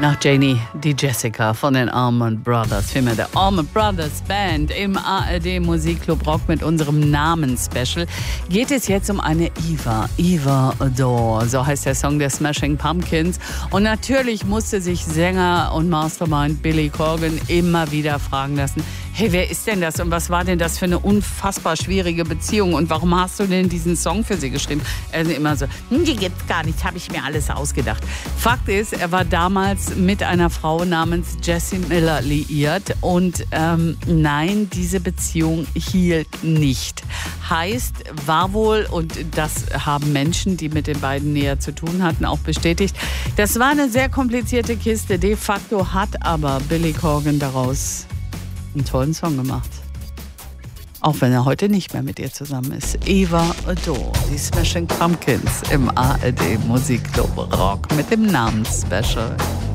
Nach Janie, die Jessica von den Allman Brothers, vielmehr der Allman Brothers Band im ARD Musikclub Rock mit unserem Namensspecial, geht es jetzt um eine Eva Adore, so heißt der Song der Smashing Pumpkins. Und natürlich musste sich Sänger und Mastermind Billy Corgan immer wieder fragen lassen, hey, wer ist denn das und was war denn das für eine unfassbar schwierige Beziehung und warum hast du denn diesen Song für sie geschrieben? Er ist immer so, die gibt's gar nichts, habe ich mir alles ausgedacht. Fakt ist, er war damals mit einer Frau namens Jessie Miller liiert und nein, diese Beziehung hielt nicht. Heißt, war wohl, und das haben Menschen, die mit den beiden näher zu tun hatten, auch bestätigt, das war eine sehr komplizierte Kiste. De facto hat aber Billy Corgan daraus einen tollen Song gemacht. Auch wenn er heute nicht mehr mit ihr zusammen ist. Eva Adore, die Smashing Pumpkins im ARD Musikclub Rock mit dem Namensspecial.